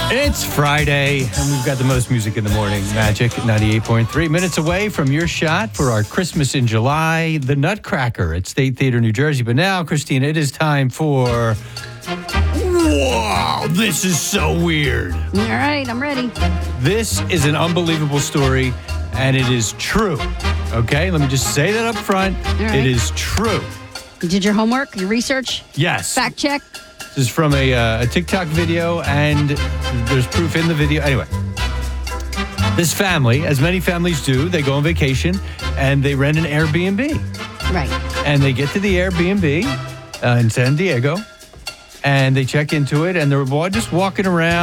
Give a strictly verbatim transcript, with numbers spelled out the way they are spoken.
It's Friday, and we've got the most music in the morning. Magic ninety-eight point three. Minutes away from your shot for our Christmas in July, the Nutcracker at State Theater, New Jersey. But now, Christina, it is time for... Wow, this is so weird. All right, I'm ready. This is an unbelievable story, and it is true. Okay, let me just say that up front. right. It is true. You did your homework, your research, Yes. fact check. This is from a, uh, a TikTok video, and there's proof in the video. Anyway, this family, as many families do, they go on vacation, and they rent an Airbnb. Right. And they get to the Airbnb uh, in San Diego, and they check into it, and they're wa- just walking around.